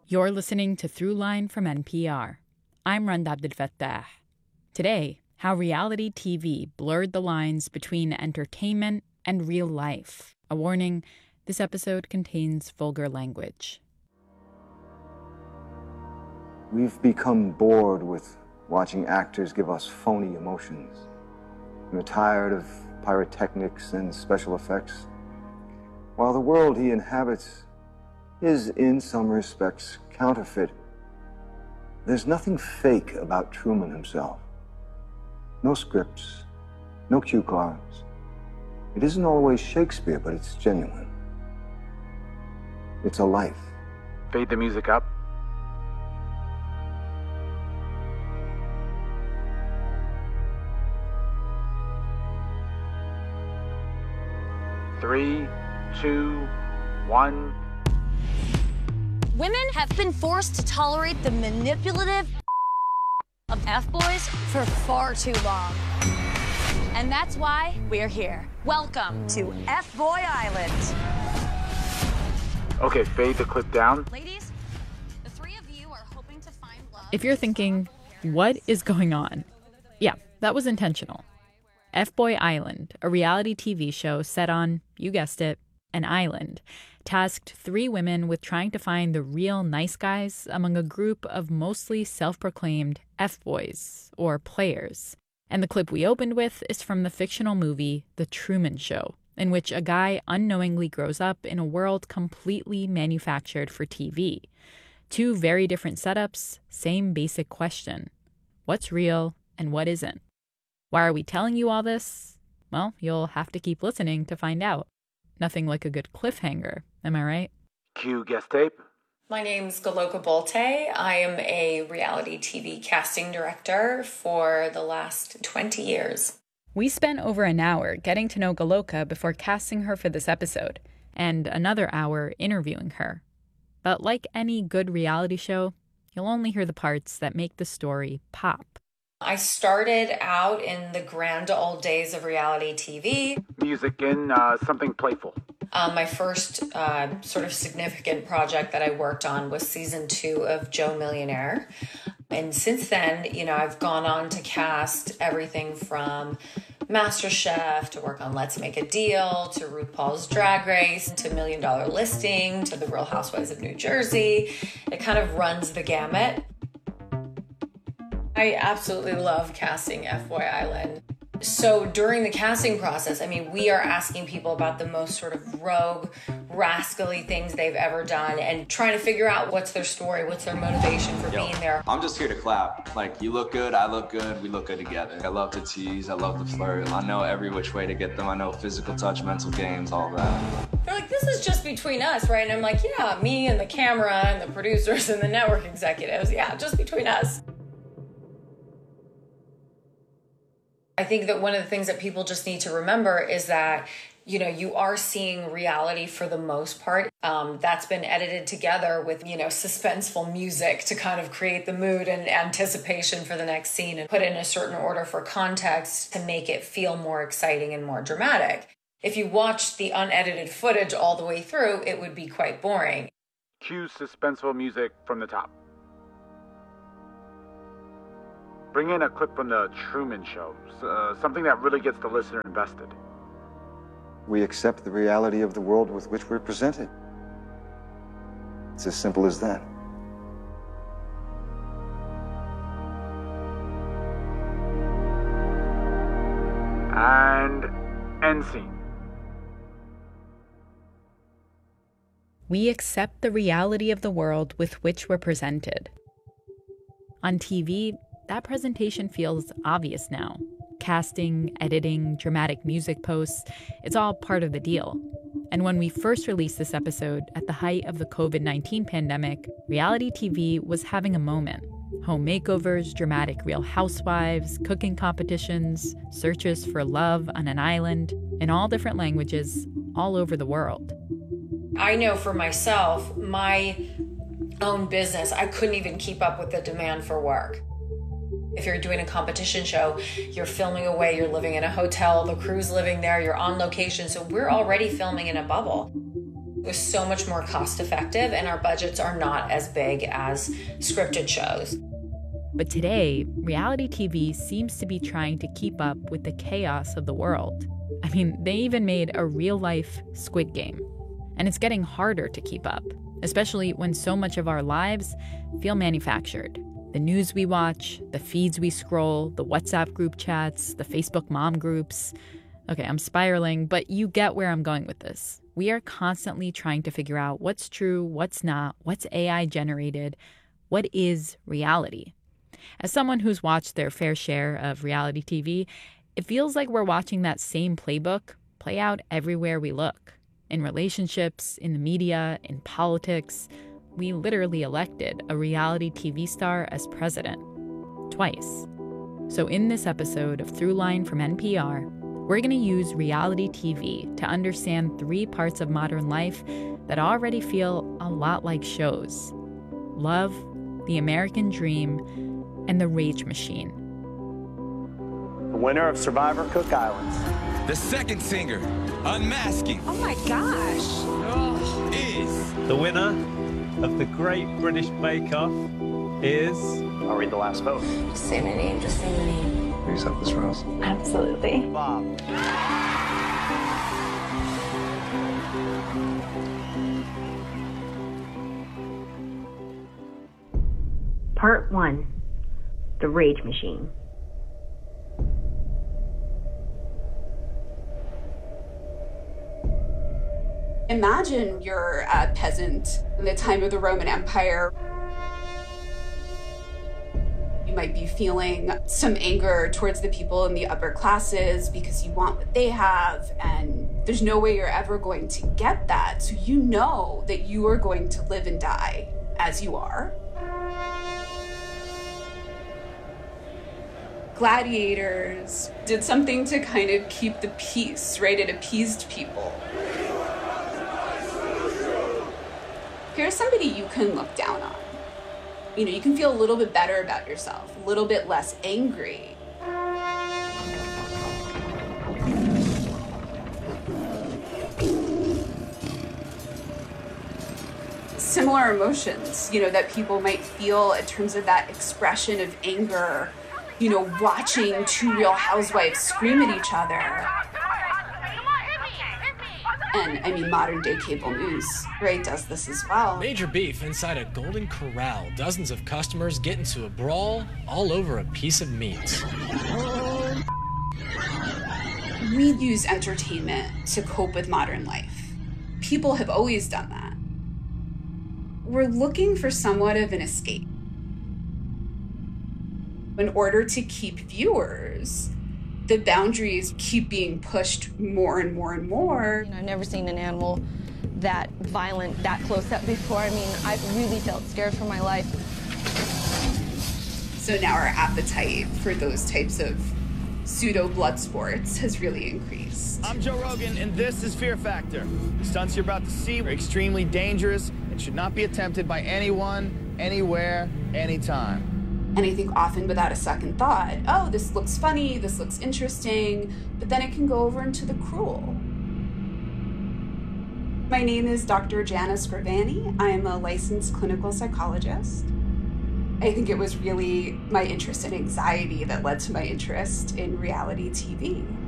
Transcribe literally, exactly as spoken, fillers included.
You're listening to Throughline from N P R. I'm Rand Abdelfattah. Today, how reality T V blurred the lines between entertainment and real life. A warning, this episode contains vulgar language. We've become bored with watching actors give us phony emotions. We're tired of pyrotechnics and special effects. While the world he inhabits is, in some respects, counterfeit, there's nothing fake about Truman himself. No scripts, no cue cards. It isn't always Shakespeare, but it's genuine. It's a life. Fade the music up. Three, two, one. Women have been forced to tolerate the manipulative of F-boys for far too long. And that's why we're here. Welcome to F-Boy Island. Okay, fade the clip down. Ladies, the three of you are hoping to find love. If you're thinking, what is going on? Yeah, that was intentional. F-Boy Island, a reality T V show set on, you guessed it, an island, tasked three women with trying to find the real nice guys among a group of mostly self-proclaimed F-boys, or players. And the clip we opened with is from the fictional movie The Truman Show, in which a guy unknowingly grows up in a world completely manufactured for T V. Two very different setups, same basic question. What's real and what isn't? Why are we telling you all this? Well, you'll have to keep listening to find out. Nothing like a good cliffhanger, am I right? Cue guest tape. My name's Galoka Bolte. I am a reality T V casting director for the last twenty years. We spent over an hour getting to know Galoka before casting her for this episode, and another hour interviewing her. But like any good reality show, you'll only hear the parts that make the story pop. I started out in the grand old days of reality T V. Music in, uh, something playful. Um, my first uh, sort of significant project that I worked on was season two of Joe Millionaire. And since then, you know, I've gone on to cast everything from MasterChef to work on Let's Make a Deal to RuPaul's Drag Race to Million Dollar Listing to The Real Housewives of New Jersey. It kind of runs the gamut. I absolutely love casting F-Boy Island. So during the casting process, I mean, we are asking people about the most sort of rogue, rascally things they've ever done and trying to figure out what's their story, what's their motivation for Yo, being there. I'm just here to clap. Like, you look good, I look good, we look good together. I love to tease, I love to flirt. I know every which way to get them. I know physical touch, mental games, all that. They're like, this is just between us, right? And I'm like, yeah, me and the camera and the producers and the network executives. Yeah, just between us. I think that one of the things that people just need to remember is that, you know, you are seeing reality for the most part. Um, that's been edited together with, you know, suspenseful music to kind of create the mood and anticipation for the next scene and put in a certain order for context to make it feel more exciting and more dramatic. If you watched the unedited footage all the way through, it would be quite boring. Cue suspenseful music from the top. Bring in a clip from The Truman Show, uh, something that really gets the listener invested. We accept the reality of the world with which we're presented. It's as simple as that. And end scene. We accept the reality of the world with which we're presented. On T V, that presentation feels obvious now. Casting, editing, dramatic music posts, it's all part of the deal. And when we first released this episode at the height of the covid nineteen pandemic, reality T V was having a moment. Home makeovers, dramatic Real Housewives, cooking competitions, searches for love on an island, in all different languages, all over the world. I know for myself, my own business, I couldn't even keep up with the demand for work. If you're doing a competition show, you're filming away, you're living in a hotel, the crew's living there, you're on location, so we're already filming in a bubble. It was so much more cost effective, and our budgets are not as big as scripted shows. But today, reality T V seems to be trying to keep up with the chaos of the world. I mean, they even made a real-life Squid Game. And it's getting harder to keep up, especially when so much of our lives feel manufactured. The news we watch, the feeds we scroll, the WhatsApp group chats, the Facebook mom groups. Okay, I'm spiraling, but you get where I'm going with this. We are constantly trying to figure out what's true, what's not, what's A I generated, what is reality. As someone who's watched their fair share of reality T V, it feels like we're watching that same playbook play out everywhere we look. In relationships, in the media, in politics. We literally elected a reality T V star as president. Twice. So in this episode of Throughline from N P R, we're going to use reality T V to understand three parts of modern life that already feel a lot like shows. Love, the American dream, and the rage machine. The winner of Survivor Cook Islands. The second singer, Unmasking. Oh my gosh. Oh, is. The winner of the Great British Bake Off is... I'll read the last vote. Just say my name, just say my name. Will you accept this rose? Absolutely. Bob. Part one, the rage machine. Imagine you're a peasant in the time of the Roman Empire. You might be feeling some anger towards the people in the upper classes because you want what they have, and there's no way you're ever going to get that. So you know that you are going to live and die as you are. Gladiators did something to kind of keep the peace, right? It appeased people. Here's somebody you can look down on. You know, you can feel a little bit better about yourself, a little bit less angry. Similar emotions, you know, that people might feel in terms of that expression of anger, you know, watching two Real Housewives scream at each other. And, I mean, modern-day cable news, right, does this as well. Major beef inside a Golden Corral. Dozens of customers get into a brawl all over a piece of meat. We use entertainment to cope with modern life. People have always done that. We're looking for somewhat of an escape. In order to keep viewers, the boundaries keep being pushed more and more and more. You know, I've never seen an animal that violent, that close up before. I mean, I've really felt scared for my life. So now our appetite for those types of pseudo blood sports has really increased. I'm Joe Rogan, and this is Fear Factor. The stunts you're about to see are extremely dangerous and should not be attempted by anyone, anywhere, anytime. And I think often without a second thought, oh, this looks funny, this looks interesting, but then it can go over into the cruel. My name is Doctor Jana Scrivani. I am a licensed clinical psychologist. I think it was really my interest in anxiety that led to my interest in reality T V.